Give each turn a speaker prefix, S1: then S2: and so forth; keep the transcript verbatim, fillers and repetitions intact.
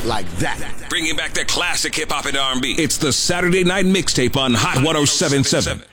S1: it like that.
S2: Bringing back the classic hip hop and R and B. It's the Saturday Night Mixtape on Hot ten seventy-seven.